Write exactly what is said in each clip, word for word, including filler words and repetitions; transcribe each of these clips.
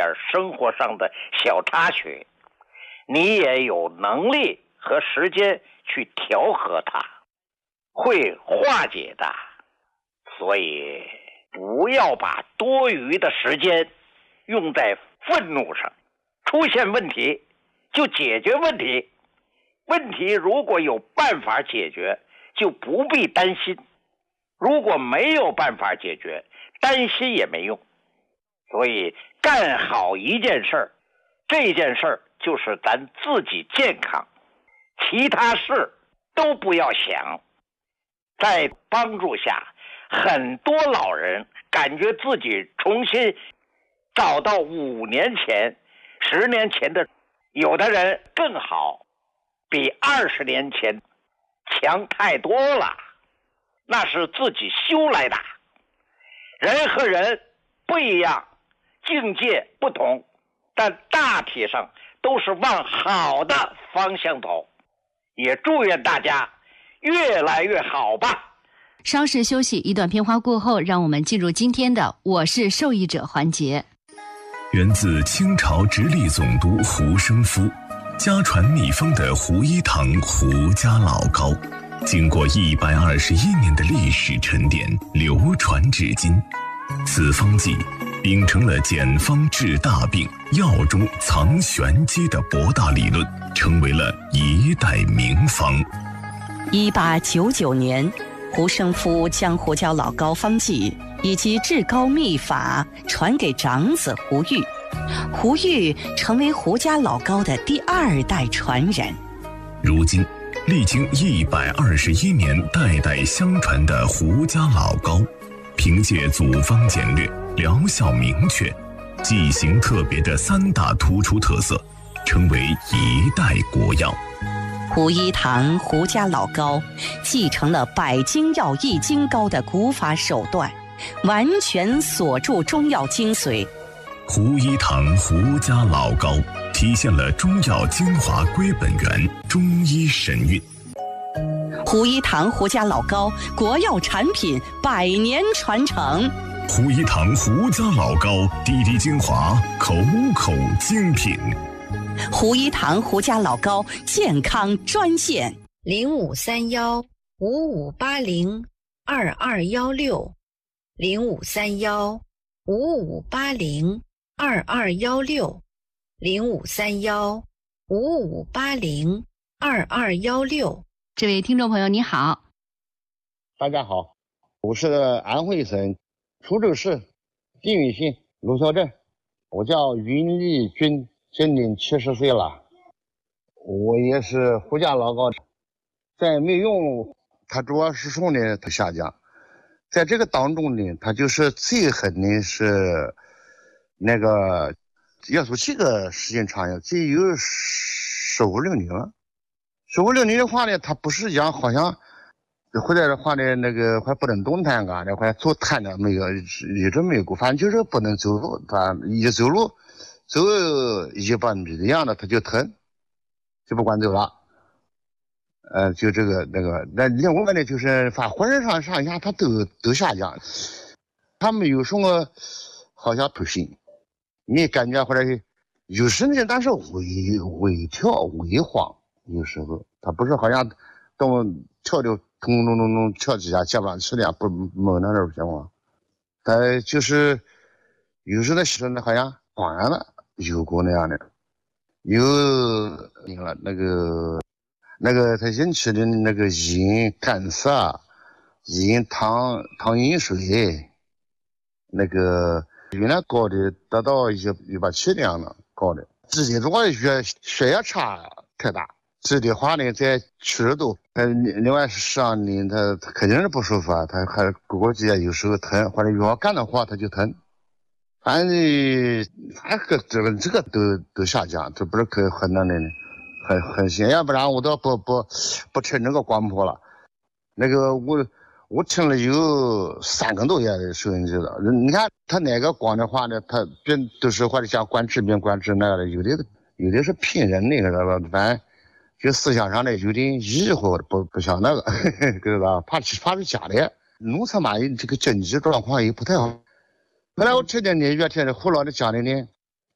点生活上的小插曲，你也有能力和时间去调和它，会化解的。所以不要把多余的时间用在愤怒上，出现问题就解决问题，问题如果有办法解决，就不必担心；如果没有办法解决，担心也没用。所以干好一件事儿，这件事儿就是咱自己健康，其他事都不要想。在帮助下，很多老人感觉自己重新找到五年前、十年前的，有的人更好，比二十年前强太多了，那是自己修来的。人和人不一样，境界不同，但大体上都是往好的方向走。也祝愿大家越来越好吧。 稍事休息，一段片花过后，让我们进入今天的我是受益者环节。 源自清朝直隶总督胡生夫，家传秘方的胡一堂胡家老膏，经过一百二十一年的历史沉淀，流传至今。此方剂秉承了简方治大病、药中藏玄机的博大理论，成为了一代名方。 一八九九年，胡生夫将胡椒老膏方剂以及制膏秘法传给长子胡玉，胡玉成为胡家老膏的第二代传人。 如今历经一百二十一年代代相传的胡家老膏，凭借组方简略、疗效明确、剂型特别的三大突出特色，成为一代国药。 胡一堂胡家老膏继承了百精药易筋膏的古法手段，完全锁住中药精髓。 胡一堂胡家老膏体现了中药精华归本源，中医神韵。 胡一堂胡家老膏国药产品百年传承。 胡一堂胡家老膏滴滴精华，口口精品。 胡一堂胡家老膏健康专线零五三幺五五八零二二幺六零五三幺五五八零二二幺六零五三幺五五八零二二幺六。 这位听众朋友你好。 大家好，我是安徽省滁州市缙云县芦桥镇，我叫云立军，今年七十岁了。我也是胡家老膏，在没用它主要是说呢，它下降。在这个当中呢，它就是最狠的是那个要说这个时间长呀，只有十五六年了。十五六年的话呢，它不是讲好像回来的话呢，那个还不能动弹啊，那还走弹的没有，一直没有过，反正就是不能走路，它一走路走一百米的样子，它就疼，就不管走了。呃，就这个那个，那另外呢，就是反浑身上上下它都都下降，它没有什么好像不行，你感觉或者是有时呢，但是微微跳微晃，有时候它不是好像动跳就咚咚咚咚跳几下接不上去的，不猛那种情况，它就是有时呢是那好像缓了，有过那样的，有了那个。那个它引起的那个饮干涩，饮糖糖饮水，那个原来高的达到一一百七的样的高的，自己如果血血压差太大，这的话呢在七十度，它另外是上呢它它肯定是不舒服啊，它还估计有时候疼，或者要干的话它就疼，反正反正这个这个都都下降，这不是可很难的呢。很很行，要不然我都不不不吃那个光谱了。那个我我听了有三个多月的收音机了。你看他哪个光的话呢？他别都是或者像管治病管治那个的，有的有的是骗人那个的，反正就思想上的有点疑惑，不不像那个，知道吧？怕怕是假的。农村嘛，这个经济状况也不太好。后来我这点呢，越听胡老的讲的呢。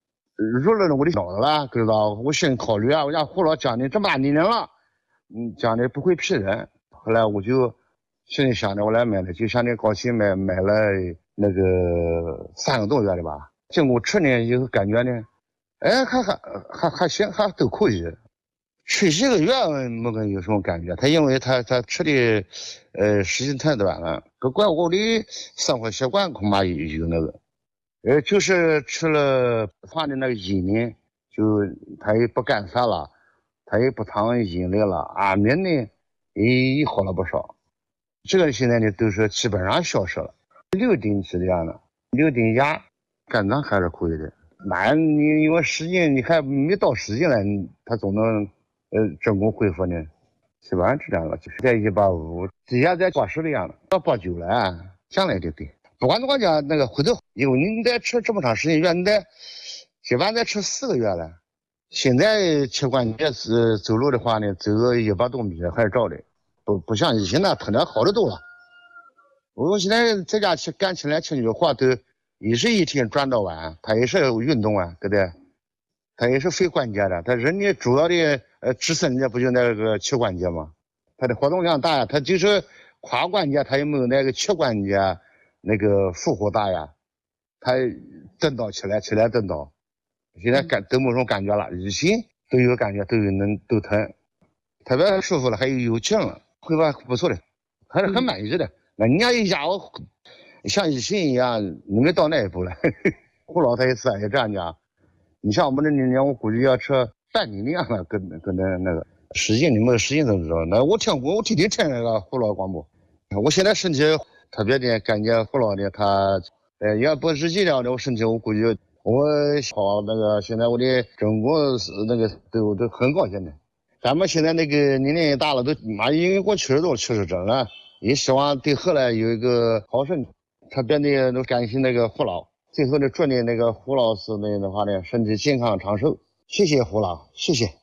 入了我的脑子了，知道？我先考虑啊，我家胡老讲的这么大年龄了，嗯，讲的不会骗人。后来我就心里想着，我来买了，就像那高兴买买了那个三个多月的吧。经过吃呢，以后感觉呢，哎，还还还还行，还都可以。吃几个月没个有什么感觉，他因为他他吃的呃时间太短了，可怪我的生活习惯恐怕有有那个。呃，就是吃了放的那个饮呢，就他也不干饭了，他也不糖饮料了，安眠呢也好了不少。这个现在呢都是基本上消失了。六斤质量的，六斤压，肝脏还是可以的。那你因为十斤，你还没到十斤了，他总能呃整功恢复呢。基本上这样了，就是在一八五，底下在八十的样子，到八九了，将来就对。不管怎么讲，那个回头，因为你得吃这么长时间药，你得基本上得吃四个月了。现在膝关节是走路的话呢，走个一百多米还是照的，不不像以前那疼的好的多了。我现在在家去干起来吃女话都也是一天转到晚，他也是运动啊，对不对？他也是非关节的，他人家主要的呃支撑的不就那个膝关节吗？他的活动量大呀，他就是胯关节，他也没有那个膝关节那个负荷大呀，他蹬倒起来起来蹬倒，现在感都没什么感觉了，以前都有感觉，都有能都疼，特别舒服了，还有有劲了，恢复不错的，还是很满意的。那人家一家伙像以前一样，你没到那一步了。胡老太也是也这样讲，你像我们这年龄，我估计要吃半年量了，跟跟那那个实际你们实际都知道。那我听过，我天天听那个胡老广播，我现在身体特别的感觉胡老的他，呃，要不日记了的我身体，我估计我好那个现在我的整个那个都都很高兴的。咱们现在那个年龄大了，都妈已经过七十多七十整了，也希望对后来有一个好身体。特别的都感谢那个胡老，最后呢祝你那个胡老师呢的话呢身体健康长寿。谢谢胡老，谢谢。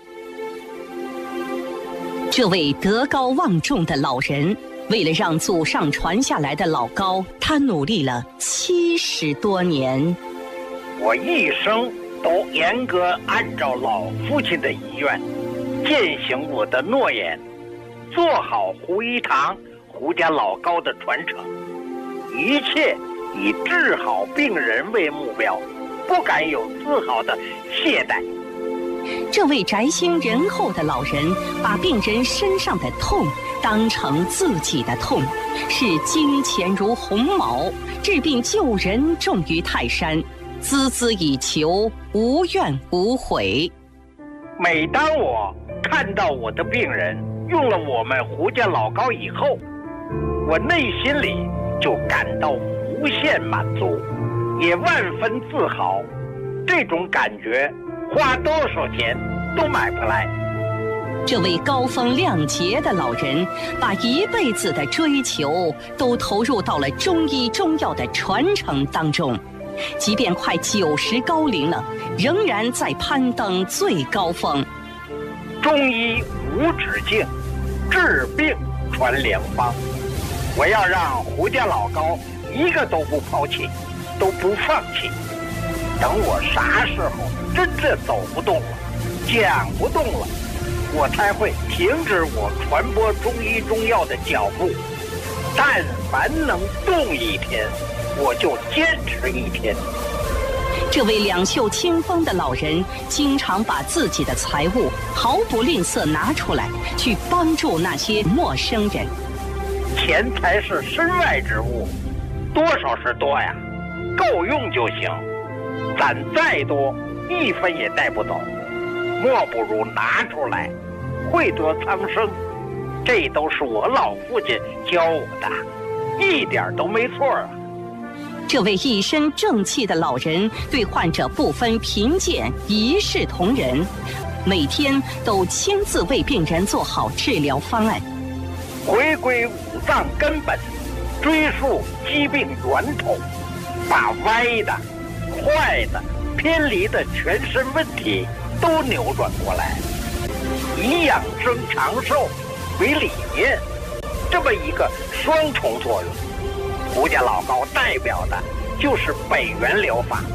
这位德高望重的老人，为了让祖上传下来的老高，他努力了七十多年。 我一生都严格按照老父亲的遗愿，践行我的诺言，做好胡一堂胡家老高的传承，一切以治好病人为目标，不敢有丝毫的懈怠。 这位宅心仁厚的老人，把病人身上的痛当成自己的痛，视金钱如鸿毛，治病救人重于泰山，孜孜以求，无怨无悔。 每当我看到我的病人用了我们胡家老高以后，我内心里就感到无限满足，也万分自豪。这种感觉花多少钱都买不来。 这位高风亮节的老人，把一辈子的追求都投入到了中医中药的传承当中，即便快九十高龄了，仍然在攀登最高峰。 中医无止境，治病传良方。我要让胡家老高一个都不抛弃，都不放弃。等我啥时候真正走不动了，讲不动了，我才会停止我传播中医中药的脚步。但凡能动一天，我就坚持一天。 这位两袖清风的老人，经常把自己的财物毫不吝啬拿出来，去帮助那些陌生人。 钱财是身外之物，多少是多呀，够用就行。攒再多，一分也带不走，莫不如拿出来，惠得苍生。这都是我老父亲教我的，一点都没错啊。 这位一身正气的老人，对患者不分贫贱，一视同仁，每天都亲自为病人做好治疗方案。 回归五脏根本，追溯疾病源头，把歪的、坏的、偏离的全身问题都扭转过来，以养生长寿为理念，这么一个双重作用。胡家老高代表的就是北元疗法，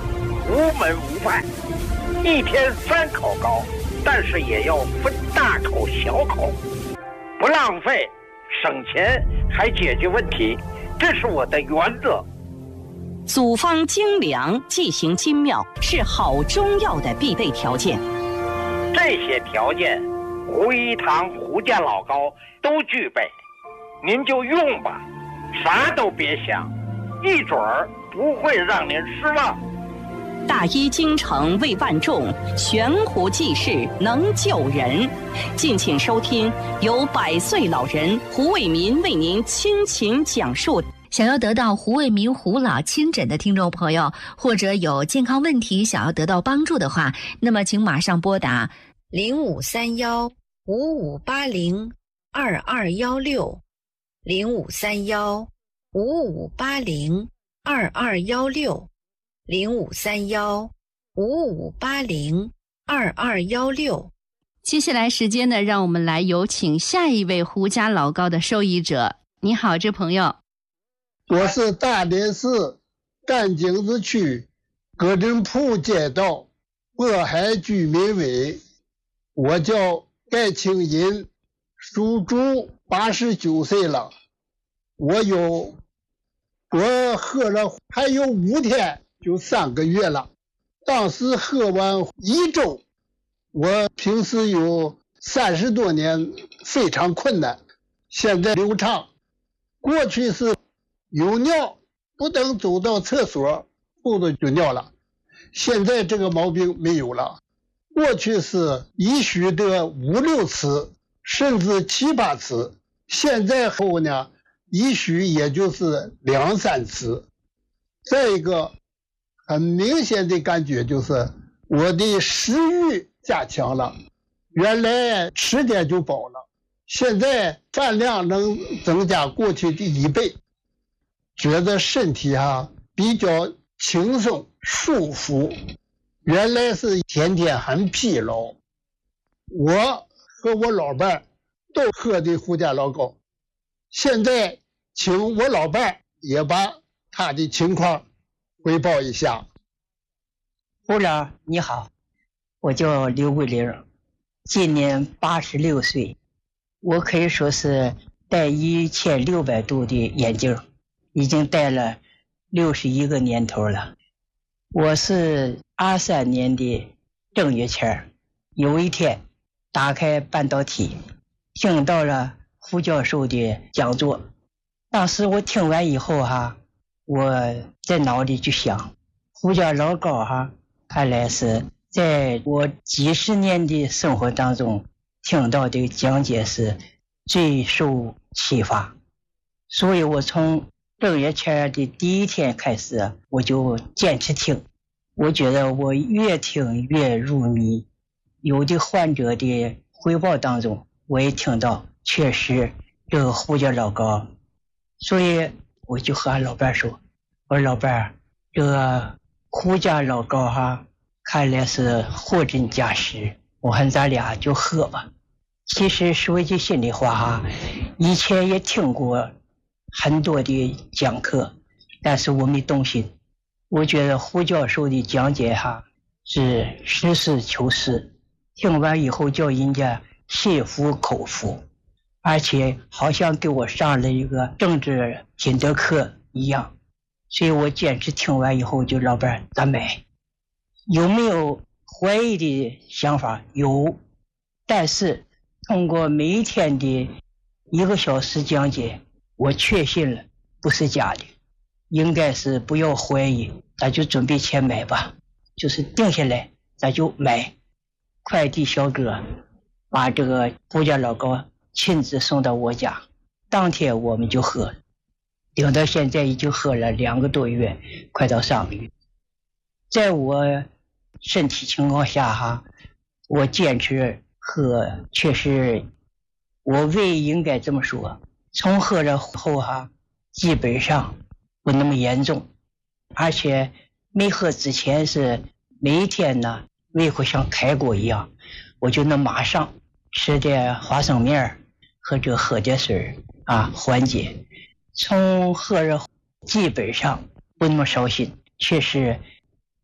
无门无派，一天三口高，但是也要分大口小口，不浪费，省钱还解决问题，这是我的原则。 组方精良，剂型精妙，是好中药的必备条件。 这些条件，胡一堂胡家老高都具备，您就用吧，啥都别想，一准儿不会让您失望。 大医精诚为万众，悬壶济世能救人。敬请收听由百岁老人胡卫民为您倾情讲述。 想要得到胡卫民胡老亲诊的听众朋友，或者有健康问题想要得到帮助的话，那么请马上拨打零五三幺五五八零二二幺六，零五三幺五五八零二二幺六，零五三幺五五八零二二幺六。 接下来时间呢，让我们来有请下一位胡家老高的受益者。你好，这朋友。 我是大连市甘井子区葛振铺街道渤海居民委，我叫盖清银，属猪，八十九岁了。我有，我喝了还有五天就三个月了。当时喝完一周，我平时有三十多年非常困难，现在流畅。过去是有尿不能走到厕所裤子就尿了，现在这个毛病没有了。过去是一宿得五六次甚至七八次，现在后呢一宿也就是两三次。再一个很明显的感觉就是我的食欲加强了，原来吃点就饱了，现在饭量能增加过去的一倍，觉得身体啊比较轻松舒服。原来是天天很疲劳，我和我老伴都喝的胡家老高，现在请我老伴也把他的情况汇报一下。 胡长你好，我叫刘桂玲，今年八十六岁，我可以说是戴一千六百度的眼镜，已经戴了六十一个年头了。我是二三年的正月前，有一天打开半导体，听到了胡教授的讲座。当时我听完以后哈，我在脑里就想，胡家老高哈，看来是在我几十年的生活当中听到的讲解是最受启发，所以我从正月前的第一天开始，我就坚持听。我觉得我越听越入迷，有的患者的汇报当中我也听到确实这个胡家老高，所以我就和俺老伴说，我说老伴，这个胡家老高哈，看来是货真价实，我看咱俩就喝吧。其实说一句心里话哈，以前也听过很多的讲课，但是我没动心。我觉得胡教授的讲解哈是实事求是，听完以后叫人家心服口服，而且好像给我上了一个政治品德课一样。所以我坚持听完以后就老伴咱买。有没有怀疑的想法？有，但是通过每一天的一个小时讲解，我确信了不是假的，应该是不要怀疑，咱就准备钱买吧，就是定下来咱就买。快递小哥把这个胡家老高亲自送到我家，当天我们就喝，顶到现在已经喝了两个多月，快到三个月。在我身体情况下哈，我坚持喝，确实我胃应该这么说，从喝了后哈基本上不那么严重，而且没喝之前是每一天呢胃口像开过一样，我就能马上吃点花生面或者喝点水啊缓解。从喝了基本上不那么烧心，确实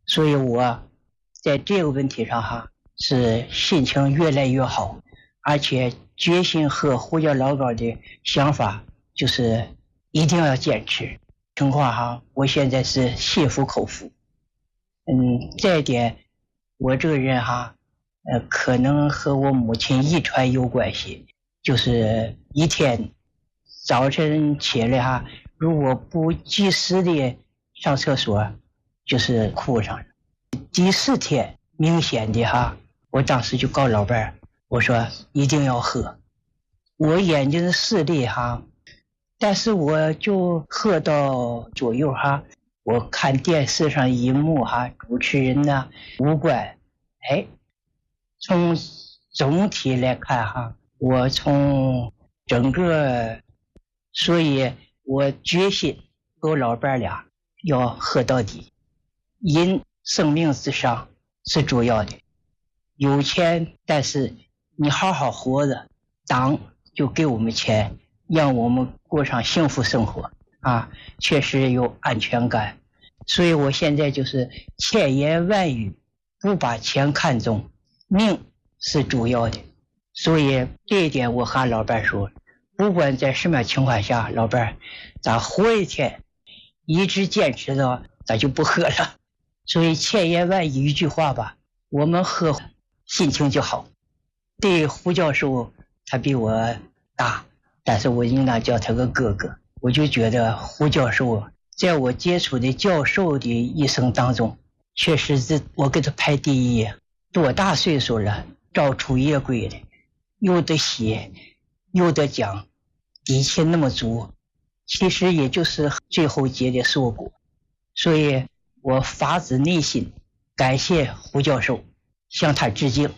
所以我在这个问题上哈是心情越来越好，而且决心和胡椒老高的想法就是一定要坚持。情况哈，我现在是心服口服。嗯，这一点我这个人哈，呃，可能和我母亲遗传有关系，就是一天早晨起来哈，如果不及时的上厕所，就是哭上了。第四天明显的哈，我当时就告老伴儿，我说一定要喝。我眼睛的视力哈，但是我就喝到左右哈，我看电视上一幕哈，主持人呢无关，哎，从总体来看哈，我从整个，所以我决心和我老伴儿俩要喝到底。人生命至上是主要的，有钱但是你好好活着，党就给我们钱，让我们过上幸福生活啊，确实有安全感。所以我现在就是千言万语不把钱看重，命是主要的。所以这一点我和老伴说，不管在什么情况下，老伴咱活一天一直坚持到咱就不喝了。所以千言万语一句话吧，我们喝心情就好。对胡教授他比我大，但是我应当叫他个哥哥。我就觉得胡教授在我接触的教授的一生当中，确实是我给他排第一。多大岁数了，照出夜归的，有的写有的讲，底气那么足，其实也就是最后结的硕果。所以我发自内心感谢胡教授，向他致敬。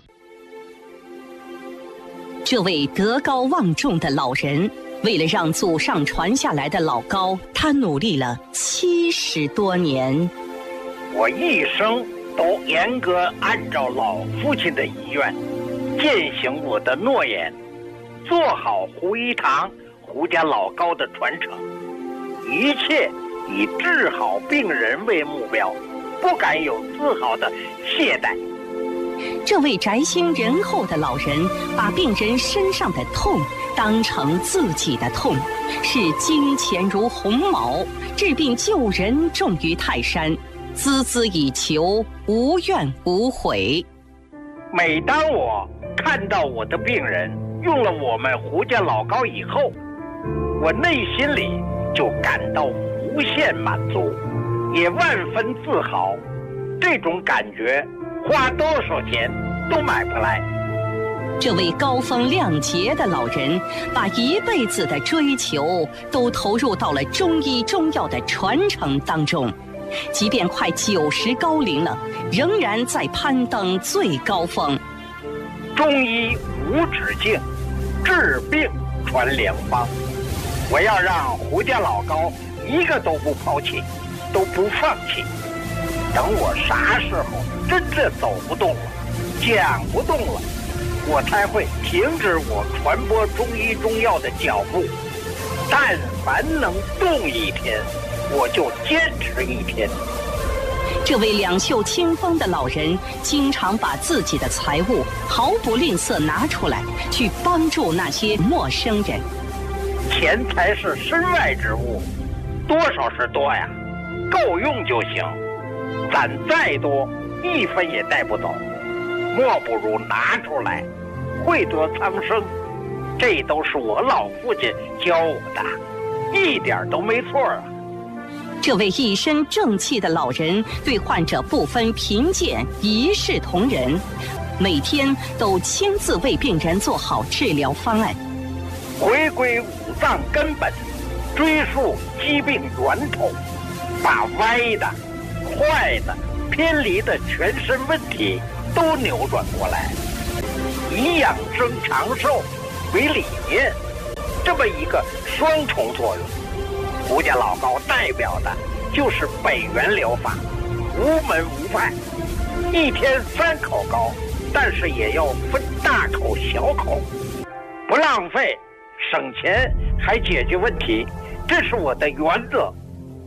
这位德高望重的老人，为了让祖上传下来的老高，他努力了七十多年。 我一生都严格按照老父亲的遗愿，践行我的诺言，做好胡一堂胡家老高的传承，一切以治好病人为目标，不敢有丝毫的懈怠。 这位宅心仁厚的老人，把病人身上的痛当成自己的痛，视金钱如鸿毛，治病救人重于泰山，孜孜以求，无怨无悔。 每当我看到我的病人用了我们胡家老高以后，我内心里就感到无限满足，也万分自豪。这种感觉花多少钱都买不来。 这位高风亮节的老人，把一辈子的追求都投入到了中医中药的传承当中，即便快九十高龄了，仍然在攀登最高峰。 中医无止境，治病传良方。我要让胡家老高一个都不抛弃，都不放弃。等我啥时候真正走不动了，讲不动了，我才会停止我传播中医中药的脚步。但凡能动一天，我就坚持一天。 这位两袖清风的老人，经常把自己的财物毫不吝啬拿出来，去帮助那些陌生人。 钱财是身外之物，多少是多呀，够用就行。攒再多，一分也带不走，莫不如拿出来，惠得苍生。这都是我老父亲教我的，一点都没错啊。 这位一身正气的老人，对患者不分贫贱，一视同仁，每天都亲自为病人做好治疗方案， 回归五脏根本，追溯疾病源头，把歪的、坏的、偏离的全身问题都扭转过来，以养生长寿为理念，这么一个双重作用。胡家老高代表的就是北元疗法，无门无派，一天三口膏，但是也要分大口小口，不浪费，省钱还解决问题，这是我的原则。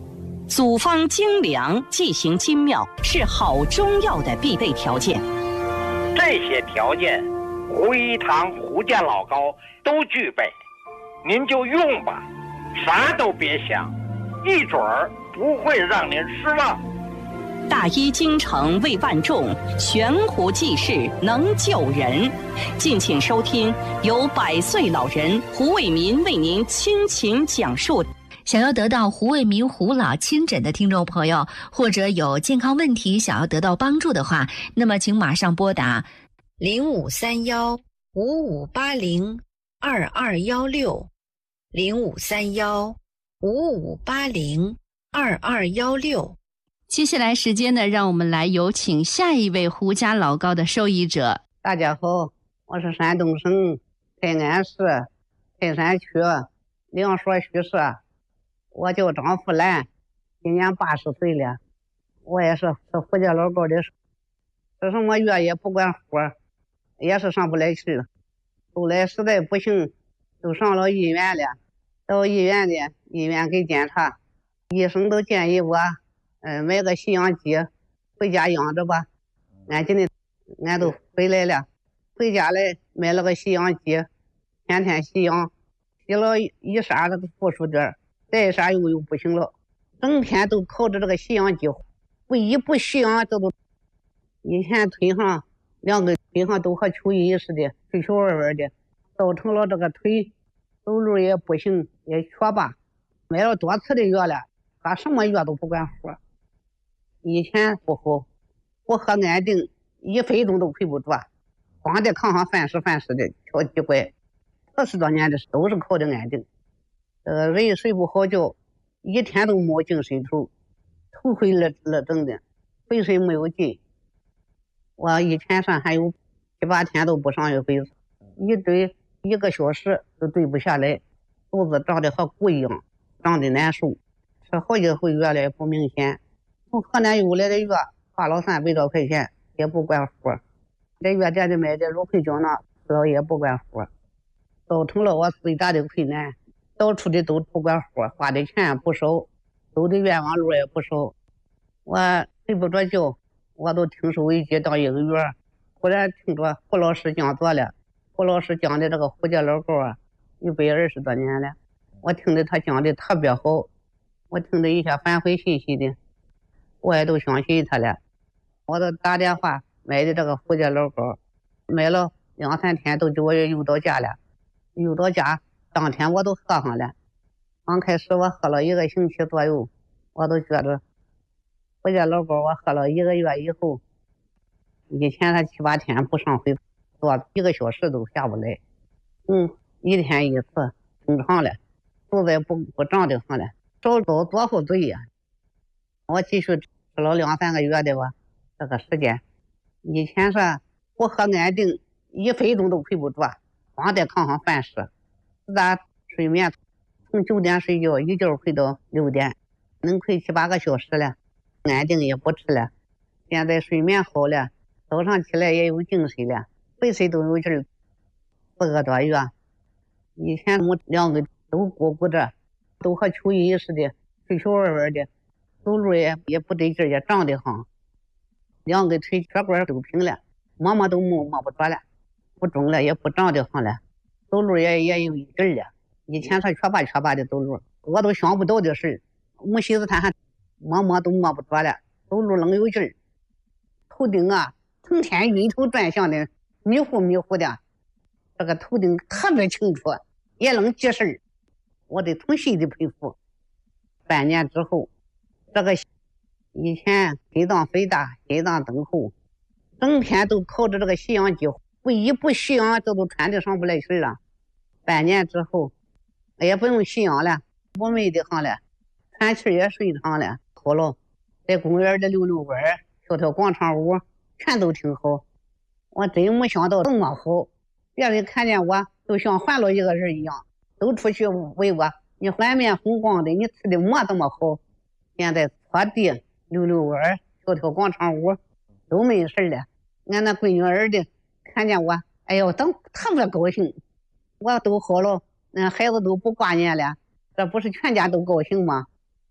组方精良，剂型精妙，是好中药的必备条件。 这些条件，胡一堂胡家老膏都具备，您就用吧，啥都别想，一准儿不会让您失望。 大医精诚为万众，悬壶济世能救人。敬请收听由百岁老人胡卫民为您倾情讲述。 想要得到胡卫民胡老亲诊的听众朋友，或者有健康问题想要得到帮助的话，那么请马上拨打零五三幺五五八零二二幺六，零五三幺五五八零二二幺六。 接下来时间呢，让我们来有请下一位胡家老膏的受益者。 大家好，我是山东省泰安市泰山区梁所徐社，我叫张富兰，今年八十岁了。我也是吃胡家老膏的，吃什么药也不管活，也是上不来气了。后来实在不行，就上了医院了。到医院里，医院给检查，医生都建议我嗯，买个吸氧机回家养着吧。俺今天俺都回来了，回家来买了个吸氧机，天天吸氧，吸了一啥这个负数点，再一啥又又不行了，整天都靠着这个吸氧机，不一不吸氧这都，以前腿上两个腿上都和蚯蚓似的，垂垂弯弯的，造成了这个腿走路也不行，也瘸吧。买了多次的药了，把什么药都不管活。以前不好，我喝安定一分钟都睡不着，光在炕上翻尸翻尸的敲几怪，二十多年的都是靠的安定。呃，人睡不好觉，一天都没精神头，头昏了了整的，浑身没有劲。我以前上还有七八天都不上一回，一堆一个小时都对不下来，肚子胀得和鼓一样，胀得难受，吃好几回药了也不明显。从河南邮来的药花了三百多块钱，也不管活。在药店里买的芦荟胶囊吃了也不管活，造成了我最大的困难。到处的都不管活，花的钱不少，走的冤枉路也不少。我睡不着觉，我都听收音机当一个月。忽然听着胡老师讲座了，胡老师讲的这个胡家老膏啊，一百二十多年了，我听的他讲的特别好，我听的一下反馈信息的，我也都相信他了。我都打电话买的这个胡家老膏，买了两三天都给我邮到家了，邮到家当天我都喝上了。刚开始我喝了一个星期左右，我都觉得胡家老膏我喝了一个月以后，以前他七八天不上回坐一个小时都下不来，嗯，一天一次，正常了，肚子也不不胀的上了，少遭多少罪呀。我继续吃了两三个月的吧，这个时间，以前是我喝安定一分钟都睡不着，光在炕上翻尸，咱睡眠从九点睡觉一觉睡到六点，能睡七八个小时了，安定也不吃了。现在睡眠好了，早上起来也有精神了，浑身都有劲儿。四个多月，以前我两个都鼓鼓着，都和蚯蚓似的，垂垂弯弯的，走路也也不得劲儿，也胀得慌。两个腿血管都平了，摸摸都摸摸不着了，不肿了，也不胀得慌了，走路也也有一劲儿了。以前他缺巴缺巴的走路，我都想不到的事，没心思他还摸摸都摸不着了，走路能有劲儿。头顶啊，成天晕头转向的，迷糊迷糊的，这个头顶特别清楚，也能记事儿，我得从心里佩服。半年之后，这个以前心脏肥大，心脏增厚，整天都靠着这个吸氧机，不一不吸氧，这都喘得上不来气了。半年之后，也不用吸氧了，不闷的慌了，喘气也顺畅了，好了，在公园里溜溜弯，跳跳广场舞，全都挺好。我真没想到这么好，别人看见我都像换了一个人一样，都出去问我，你环面红光的，你吃的么这么好？现在拖地溜溜弯，跳跳广场舞，都没事了。俺那闺女儿的看见我，哎呦，都特别高兴。我都好了，那孩子都不挂念了，这不是全家都高兴吗？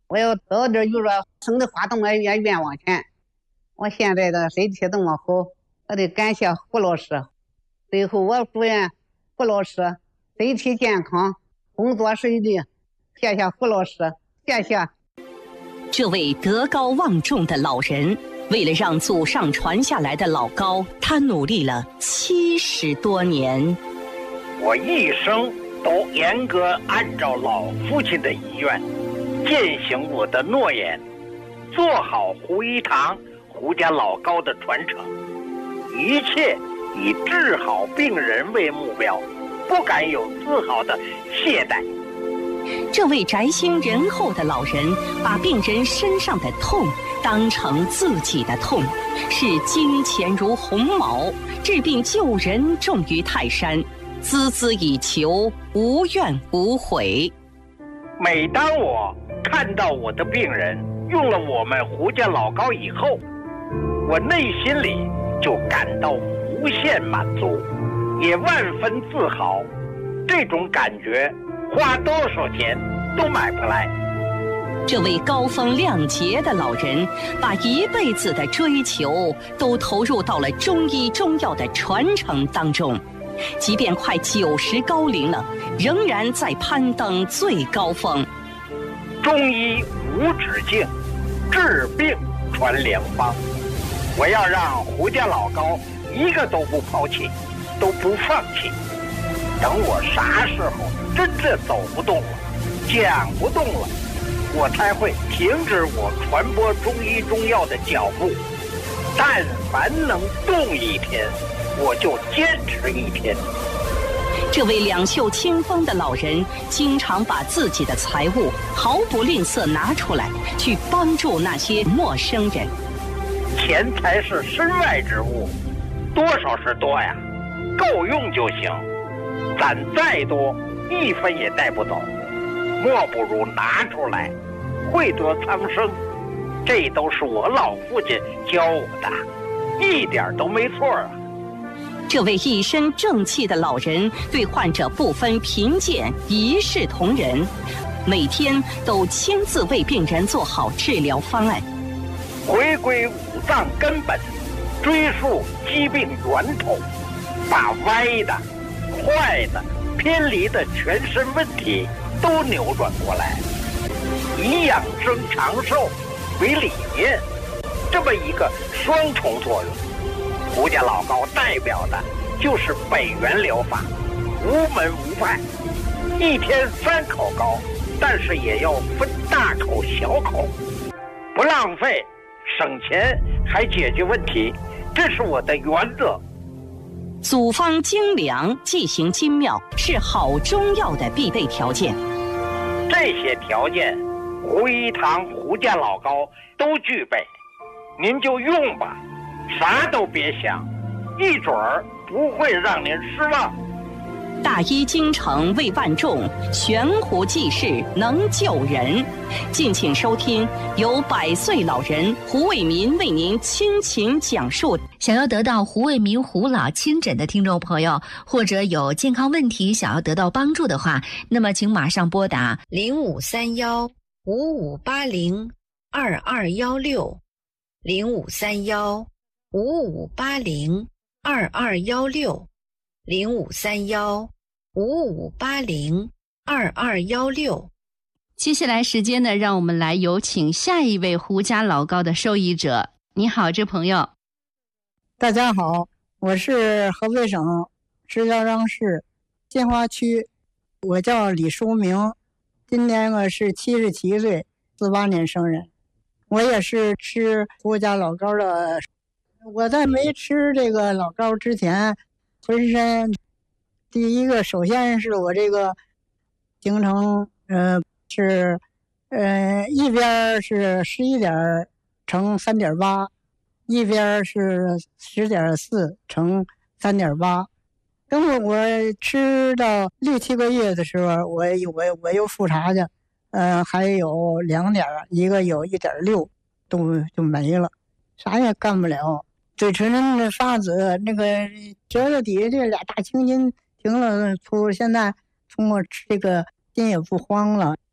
我要到这就说省的花动我也冤枉钱。我现在的身体这么好，我得感谢胡老师。最后我祝愿胡老师身体健康，工作顺利。谢谢胡老师，谢谢。 这位德高望重的老人，为了让祖上传下来的老高，他努力了七十多年。 我一生都严格按照老父亲的遗愿，践行我的诺言，做好胡一堂胡家老高的传承，一切以治好病人为目标，不敢有丝毫的懈怠。 这位宅心仁厚的老人，把病人身上的痛当成自己的痛，视金钱如鸿毛，治病救人重于泰山，孜孜以求，无怨无悔。 每当我看到我的病人用了我们胡家老高以后，我内心里就感到无限满足，也万分自豪。这种感觉花多少钱都买不来。 这位高风亮节的老人，把一辈子的追求都投入到了中医中药的传承当中，即便快九十高龄了，仍然在攀登最高峰。 中医无止境，治病传良方。我要让胡家老高一个都不抛弃，都不放弃。等我啥时候真正走不动了，讲不动了，我才会停止我传播中医中药的脚步。但凡能动一天，我就坚持一天。 这位两袖清风的老人，经常把自己的财物毫不吝啬拿出来，去帮助那些陌生人。 钱财是身外之物，多少是多呀，够用就行。攒再多，一分也带不走，莫不如拿出来，惠得苍生。这都是我老父亲教我的，一点都没错啊。 这位一身正气的老人，对患者不分贫贱，一视同仁，每天都亲自为病人做好治疗方案。 回归五脏根本，追溯疾病源头，把歪的、坏的、偏离的全身问题都扭转过来，以养生长寿为理念，这么一个双重作用。胡家老高代表的就是北元疗法，无门无派，一天三口高，但是也要分大口小口，不浪费，省钱还解决问题，这是我的原则。 组方精良，剂型精妙，是好中药的必备条件。 这些条件，胡一堂胡家老高都具备，您就用吧，啥都别想，一准儿不会让您失望。 大医精诚为万众，悬壶济世能救人。敬请收听由百岁老人胡卫民为您倾情讲述。 想要得到胡卫民胡老亲诊的听众朋友，或者有健康问题想要得到帮助的话，那么请马上拨打零五三幺五五八零二二幺六零五三幺五五八零二二幺六零五三幺五五八零二二幺六。 接下来时间呢，让我们来有请下一位胡家老高的受益者。你好，这朋友。 大家好，我是河北省石家庄市金华区，我叫李书明，今年我是七十七岁，四八年生人。我也是吃胡家老高的。我在没吃这个老高之前，浑身第一个首先是我这个行程呃是呃一边是十一点乘三点八，一边是十点四乘三点八。等我我吃到六七个月的时候，我我我又复查去，呃还有两点，一个有一点六，都就没了，啥也干不了。嘴唇的发紫，那个舌头底下这俩大青筋停了，从现在通过吃这个筋也不慌了。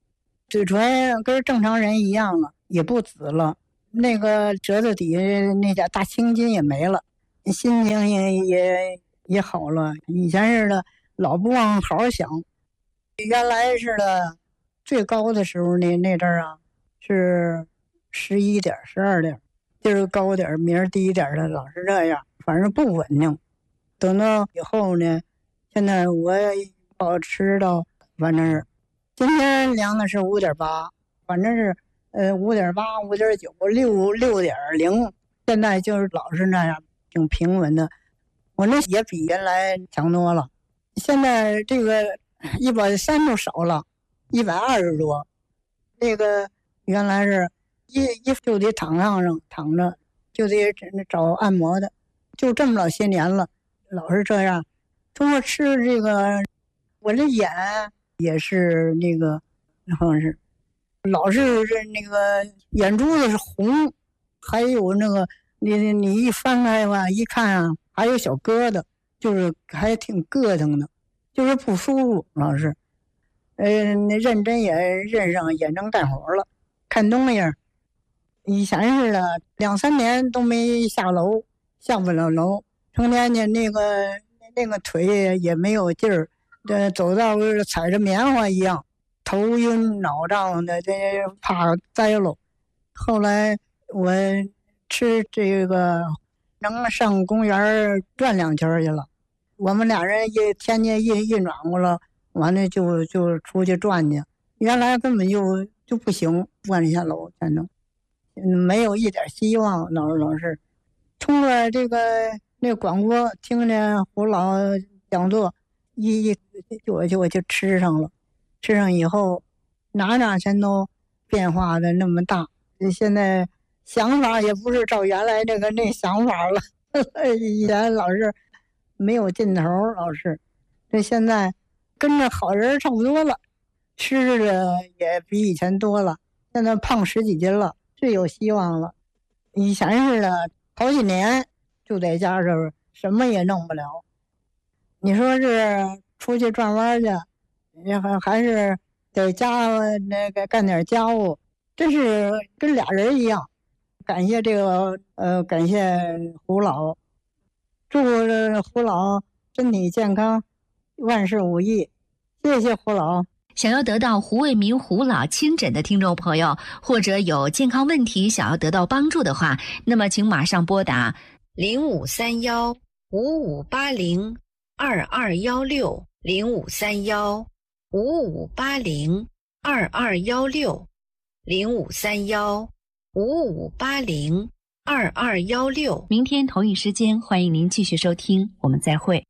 嘴唇跟正常人一样了，也不紫了，那个舌头底下那点大青筋也没了，心情也也也好了。以前似的老不往好好想，原来似的最高的时候那那阵儿啊是十一点十二点，今儿高点明儿低点的，老是这样，反正不稳定。等到以后呢，现在我保持到反正是今天量的是五点八，反正是呃五点八、五点九、六六点零，现在就是老是那样，挺平稳的。我那也比原来强多了。现在这个一百三就少了，一百二十多。那个原来是一一就得躺上上躺着，就得找按摩的，就这么老些年了，老是这样。通过吃这个，我这眼也是那个，好像是老是那个眼珠子是红，还有那个你你一翻开吧，一看啊，还有小疙瘩，就是还挺膈腾的，就是不舒服，老是。呃，认真也认上眼睁干活了，看东西。以前似的两三年都没下楼，下不了楼，成天呢那个那个腿也没有劲儿。这走道踩着棉花一样，头晕脑胀的，这怕栽了。后来我吃这个能上公园转两圈去了。我们俩人一天天一一暖和了，完了就就出去转去。原来根本就就不行，转下楼才能，没有一点希望。老老是通过这个那个广播听见胡老讲座。一一就我就我就吃上了，吃上以后，哪哪全都变化的那么大。现在想法也不是照原来这个那想法了，以前老是没有劲头，老是。这现在跟着好人差不多了，吃的也比以前多了，现在胖十几斤了，是有希望了。以前似的头几年就在家这什么也弄不了。你说是出去转弯去，还还是在家那个干点家务，真是跟俩人一样。感谢这个呃，感谢胡老，祝胡老身体健康，万事如意。谢谢胡老。 想要得到胡卫民胡老亲诊的听众朋友，或者有健康问题想要得到帮助的话，那么请马上拨打零五三幺五五八零二二幺六零五三幺五五八零二二幺六零五三幺五五八零二二幺六。 明天同一时间，欢迎您继续收听，我们再会。